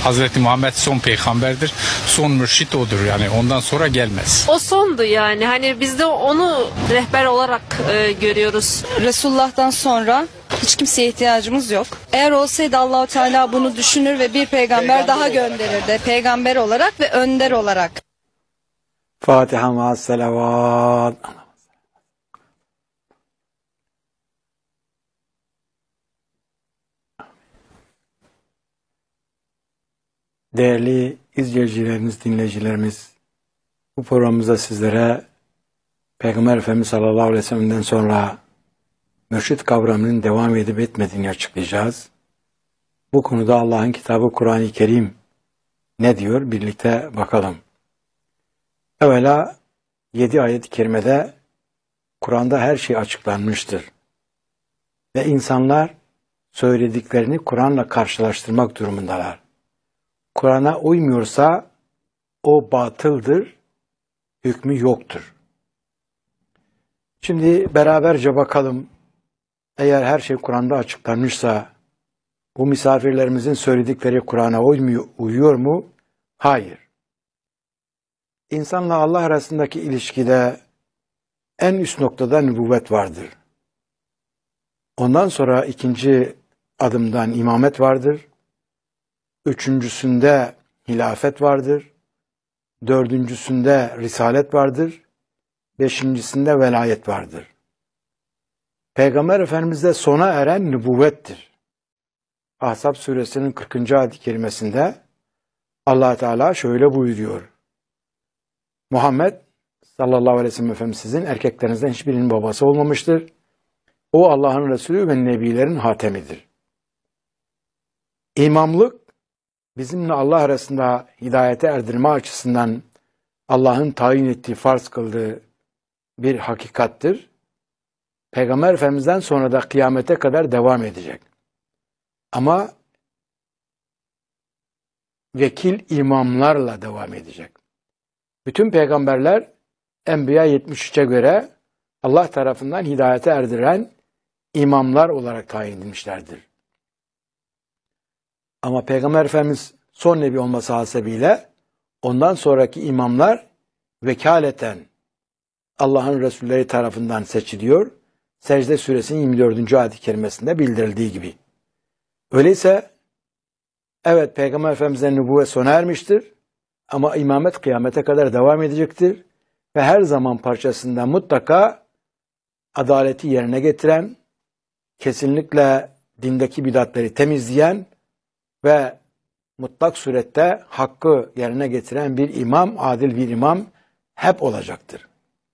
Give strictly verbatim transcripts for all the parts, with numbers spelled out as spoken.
Hazreti Muhammed son peygamberdir. Son mürşit odur, yani ondan sonra gelmez. O sondu yani. Hani biz de onu rehber olarak e, görüyoruz. Resulullah'tan sonra hiç kimseye ihtiyacımız yok. Eğer olsaydı Allahu Teala bunu düşünür ve bir peygamber, peygamber daha gönderirdi. Peygamber olarak ve önder olarak. Fatiha ma'as salavat. Değerli izleyicilerimiz, dinleyicilerimiz, bu programımızda sizlere Peygamber Efendimiz sallallahu aleyhi ve sellem'den sonra mürşit kavramının devam edip etmediğini açıklayacağız. Bu konuda Allah'ın kitabı Kur'an-ı Kerim ne diyor? Birlikte bakalım. Evvela yedi ayet-i kerimede Kur'an'da her şey açıklanmıştır. Ve insanlar söylediklerini Kur'an'la karşılaştırmak durumundalar. Kur'an'a uymuyorsa o batıldır, hükmü yoktur. Şimdi beraberce bakalım. Eğer her şey Kur'an'da açıklanmışsa bu misafirlerimizin söyledikleri Kur'an'a uymuyor, uyuyor mu? Hayır. İnsanla Allah arasındaki ilişkide en üst noktada nübüvvet vardır. Ondan sonra ikinci adımdan imamet vardır. Üçüncüsünde hilafet vardır. Dördüncüsünde risalet vardır. Beşincisinde velayet vardır. Peygamber Efendimiz'de sona eren nübüvvettir. Ahzab suresinin kırkıncı ayet-i kerimesinde Allah Teala şöyle buyuruyor. Muhammed sallallahu aleyhi ve sellem Efendimiz sizin erkeklerinizden hiçbirinin babası olmamıştır. O Allah'ın Resulü ve Nebilerin hatemidir. İmamlık bizimle Allah arasında hidayete erdirme açısından Allah'ın tayin ettiği, farz kıldığı bir hakikattir. Peygamber Efendimiz'den sonra da kıyamete kadar devam edecek. Ama vekil imamlarla devam edecek. Bütün peygamberler Enbiya yetmiş üçe göre Allah tarafından hidayete erdiren imamlar olarak tayin edilmişlerdir. Ama Peygamber Efendimiz son nebi olması hasebiyle ondan sonraki imamlar vekaleten Allah'ın Resulleri tarafından seçiliyor. Secde suresinin yirmi dördüncü ayet-i kerimesinde bildirildiği gibi. Öyleyse evet Peygamber Efendimiz'den nübüvvet sona ermiştir ama imamet kıyamete kadar devam edecektir ve her zaman parçasında mutlaka adaleti yerine getiren, kesinlikle dindeki bidatleri temizleyen ve mutlak surette hakkı yerine getiren bir imam, adil bir imam hep olacaktır.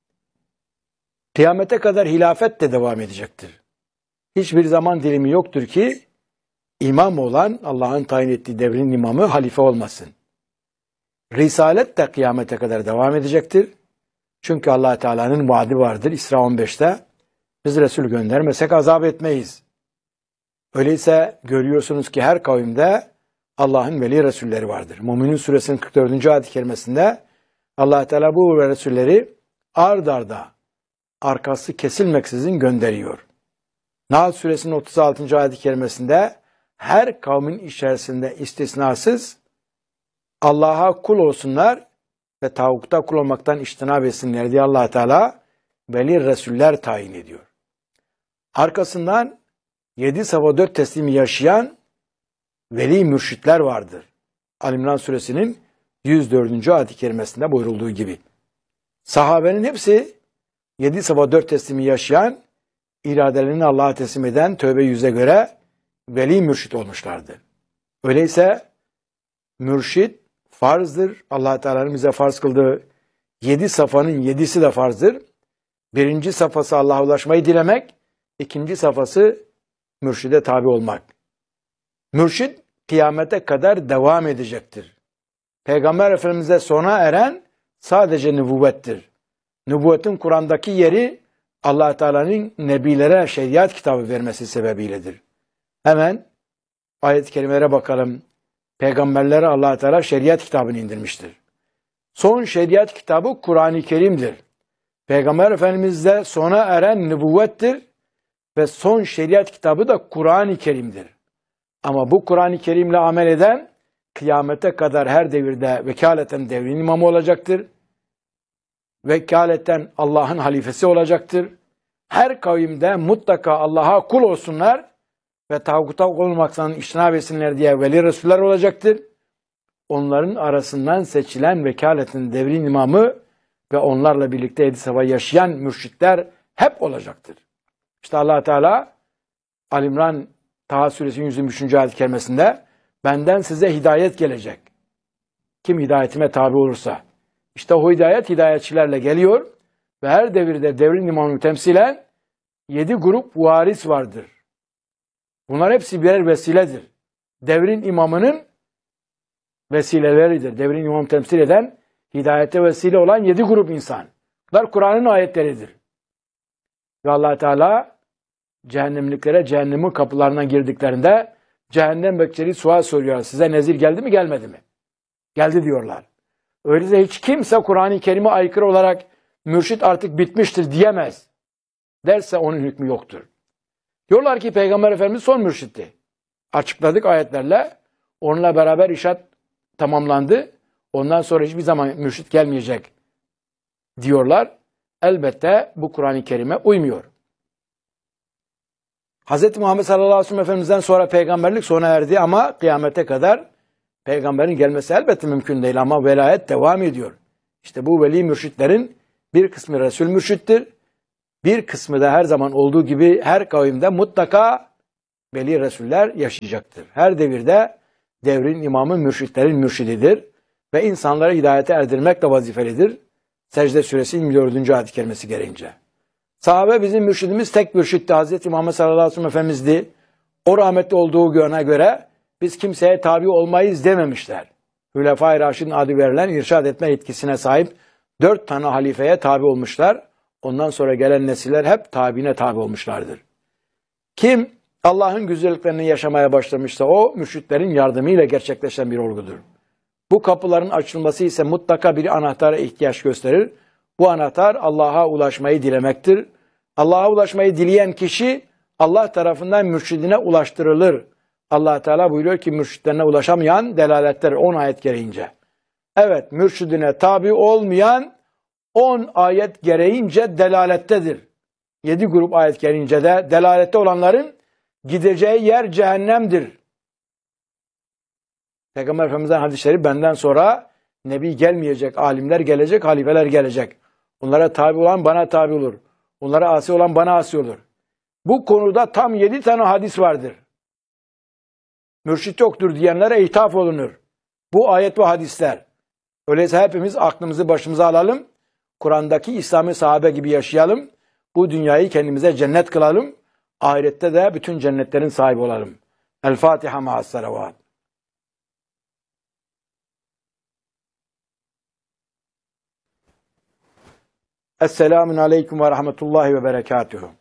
Kıyamete kadar hilafet de devam edecektir. Hiçbir zaman dilimi yoktur ki imam olan Allah'ın tayin ettiği devrin imamı halife olmasın. Risalet de kıyamete kadar devam edecektir. Çünkü Allah Teala'nın vaadi vardır. İsra on beşte biz Resul göndermesek azap etmeyiz. Öyleyse görüyorsunuz ki her kavimde Allah'ın veli Resulleri vardır. Müminun suresinin kırk dördüncü ayet-i kerimesinde Allah Teala bu Resulleri ard arda arkası kesilmeksizin gönderiyor. Nahl suresinin otuz altıncı ayet-i kerimesinde her kavmin içerisinde istisnasız Allah'a kul olsunlar ve tağuta kul olmaktan içtinab etsinler diye Allah Teala veli Resuller tayin ediyor. Arkasından yedi safa dört teslimi yaşayan veli mürşitler vardır. Ali İmran suresinin yüz dördüncü ayet-i kerimesinde buyurulduğu gibi. Sahabenin hepsi yedi safa dört teslimi yaşayan, iradelerini Allah'a teslim eden tövbe yüze göre veli mürşit olmuşlardır. Öyleyse mürşit farzdır. Allah Teala'nın bize farz kıldığı yedi safanın yedisi de farzdır. Birinci safhası Allah'a ulaşmayı dilemek, ikinci safhası mürşide tabi olmak. Mürşid kıyamete kadar devam edecektir. Peygamber Efendimiz'e sona eren sadece nübüvvettir. Nübüvvetin Kur'an'daki yeri Allah Teala'nın nebilere şeriat kitabı vermesi sebebiyledir. Hemen ayet-i kerimelere bakalım. Peygamberlere Allah Teala şeriat kitabını indirmiştir. Son şeriat kitabı Kur'an-ı Kerim'dir. Peygamber Efendimiz'de sona eren nübüvvettir ve son şeriat kitabı da Kur'an-ı Kerim'dir. Ama bu Kur'an-ı Kerim'le amel eden kıyamete kadar her devirde vekaleten devrin imamı olacaktır. Vekaleten Allah'ın halifesi olacaktır. Her kavimde mutlaka Allah'a kul olsunlar ve tağuta olmaktan iştinab etsinler diye veli resuller olacaktır. Onların arasından seçilen vekaletin devrin imamı ve onlarla birlikte yedi sefa yaşayan mürşitler hep olacaktır. İşte Allah Teala Ali İmran Taha Suresinin yüz yirmi üçüncü ayet-i kerimesinde benden size hidayet gelecek. Kim hidayetime tabi olursa. İşte o hidayet hidayetçilerle geliyor ve her devirde devrin imamını temsilen yedi grup varis vardır. Bunlar hepsi birer vesiledir. Devrin imamının vesileleridir. Devrin imamı temsil eden, hidayete vesile olan yedi grup insan. Bunlar Kur'an'ın ayetleridir. Ve Allah Teala cehennemliklere cehennemin kapılarından girdiklerinde cehennem bekçileri sual soruyor. Size nezir geldi mi gelmedi mi? Geldi diyorlar. Öyleyse hiç kimse Kur'an-ı Kerim'e aykırı olarak mürşit artık bitmiştir diyemez. Derse onun hükmü yoktur. Diyorlar ki Peygamber Efendimiz son mürşitti. Açıkladık ayetlerle. Onunla beraber işaret tamamlandı. Ondan sonra hiçbir zaman mürşit gelmeyecek diyorlar. Elbette bu Kur'an-ı Kerim'e uymuyor. Hz. Muhammed sallallahu aleyhi ve sellem Efendimiz'den sonra peygamberlik sona erdi ama kıyamete kadar peygamberin gelmesi elbette mümkün değil ama velayet devam ediyor. İşte bu veli mürşitlerin bir kısmı Resul mürşittir. Bir kısmı da her zaman olduğu gibi her kavimde mutlaka veli Resuller yaşayacaktır. Her devirde devrin imamı mürşitlerin mürşididir ve insanları hidayete erdirmekle vazifelidir. Secde Suresi yirmi dördüncü ayet-i kerimesi gereğince. Sahabe bizim mürşidimiz tek mürşitti. Hazreti Muhammed sallallahu aleyhi ve sellem Efendimiz'di. O rahmetli olduğu güne göre biz kimseye tabi olmayız dememişler. Hülefai Raşid'in adı verilen irşad etme yetkisine sahip dört tane halifeye tabi olmuşlar. Ondan sonra gelen nesiller hep tabiine tabi olmuşlardır. Kim Allah'ın güzelliklerini yaşamaya başlamışsa o mürşitlerin yardımıyla gerçekleşen bir olgudur. Bu kapıların açılması ise mutlaka bir anahtara ihtiyaç gösterir. Bu anahtar Allah'a ulaşmayı dilemektir. Allah'a ulaşmayı dileyen kişi Allah tarafından mürşidine ulaştırılır. Allah Teala buyuruyor ki mürşidlerine ulaşamayan delaletler on ayet gereğince. Evet, mürşidine tabi olmayan on ayet gereğince delalettedir. yedi grup ayet gereğince de delalette olanların gideceği yer cehennemdir. Peygamber Efendimiz'den hadisleri benden sonra Nebi gelmeyecek, alimler gelecek, halifeler gelecek. Onlara tabi olan bana tabi olur. Onlara asi olan bana asi olur. Bu konuda tam yedi tane hadis vardır. Mürşit yoktur diyenlere ithaf olunur. Bu ayet ve hadisler. Öyleyse hepimiz aklımızı başımıza alalım. Kur'an'daki İslami sahabe gibi yaşayalım. Bu dünyayı kendimize cennet kılalım. Ahirette de bütün cennetlerin sahibi olalım. El Fatiha ma'as salavat. Esselamun aleyküm ve rahmetullahi ve berekatuhu.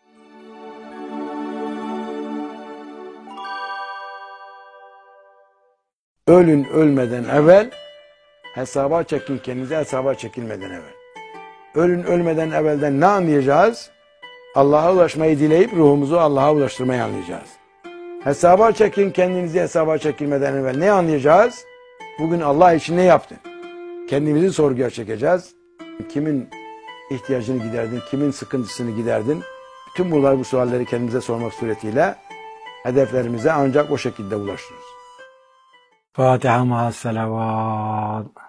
Ölün ölmeden evvel hesaba çekin, kendinize hesaba çekilmeden evvel. Ölün ölmeden evvelden ne anlayacağız? Allah'a ulaşmayı dileyip ruhumuzu Allah'a ulaştırmayı anlayacağız. Hesaba çekin, kendinizi hesaba çekilmeden evvel ne anlayacağız? Bugün Allah için ne yaptın? Kendimizi sorguya çekeceğiz. Kimin ihtiyacını giderdin, kimin sıkıntısını giderdin? Bütün bunlar bu sualleri kendimize sormak suretiyle hedeflerimize ancak o şekilde ulaşırız. Fatiha ma'as salavat.